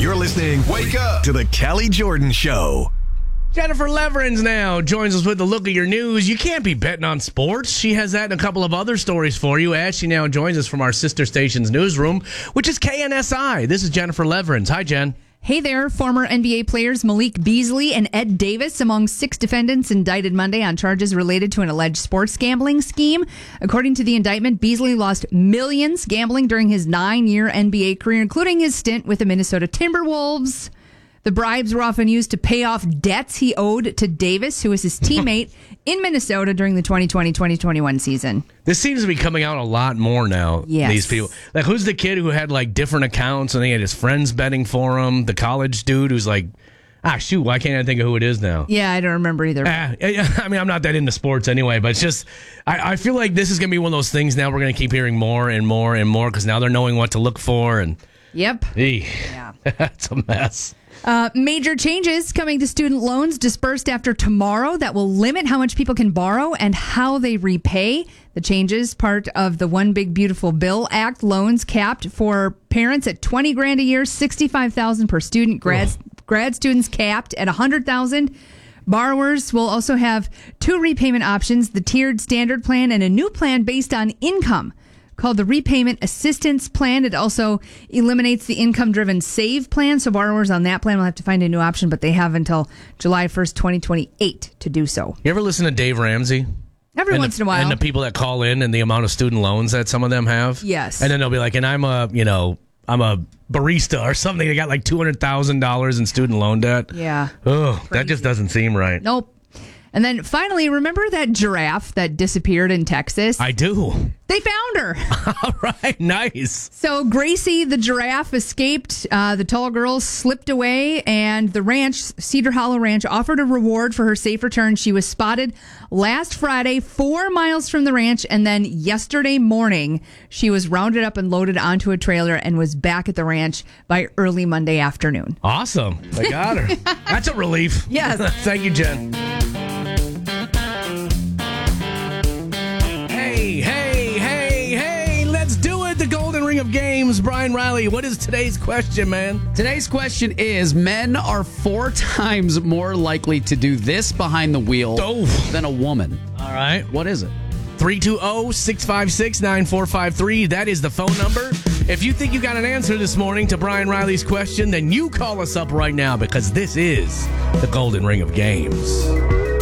You're listening. Wake up to the Callie Jordan Show. Jennifer Leverins now joins us with the look at your news. You can't be betting on sports. She has that and a couple of other stories for you as she now joins us from our sister station's newsroom, which is KNSI. This is Jennifer Leverins. Hi, Jen. Hey there, former NBA players Malik Beasley and Ed Davis among 6 defendants indicted Monday on charges related to an alleged sports gambling scheme. According to the indictment, Beasley lost millions gambling during his 9-year NBA career, including his stint with the Minnesota Timberwolves. The bribes were often used to pay off debts he owed to Davis, who was his teammate in Minnesota during the 2020-2021 season. This seems to be coming out a lot more now. Yes. These people. Like, who's the kid who had, like, different accounts and he had his friends betting for him? The college dude who's like, why can't I think of who it is now? Yeah, I don't remember either. I mean, I'm not that into sports anyway, but it's just, I feel like this is going to be one of those things now we're going to keep hearing more and more and more because now they're knowing what to look for. And Yep. Yeah. It's a mess. Major changes coming to student loans dispersed after tomorrow that will limit how much people can borrow and how they repay. The changes, part of the One Big Beautiful Bill Act, loans capped for parents at $20,000 a year, $65,000 per student. Grad students capped at $100,000. Borrowers will also have 2 repayment options: the tiered standard plan and a new plan based on income called the Repayment Assistance Plan. It also eliminates the income-driven SAVE plan, so borrowers on that plan will have to find a new option, but they have until July 1st, 2028 to do so. You ever listen to Dave Ramsey? Every once in a while. And the people that call in and the amount of student loans that some of them have? Yes. And then they'll be like, and I'm a barista or something. They got like $200,000 in student loan debt. Yeah. Oh, Crazy. That just doesn't seem right. Nope. And then finally, remember that giraffe that disappeared in Texas? I do. They found her. All right, nice. So Gracie, the giraffe, escaped. The tall girl slipped away, and the ranch, Cedar Hollow Ranch, offered a reward for her safe return. She was spotted last Friday, 4 miles from the ranch, and then yesterday morning, she was rounded up and loaded onto a trailer and was back at the ranch by early Monday afternoon. Awesome. They got her. That's a relief. Yes. Thank you, Jen. Hey, let's do it. The Golden Ring of Games. Brian Riley, what is today's question, man? Today's question is, men are 4 times more likely to do this behind the wheel than a woman. All right. What is it? 320-656-9453. That is the phone number. If you think you got an answer this morning to Brian Riley's question, then you call us up right now because this is the Golden Ring of Games.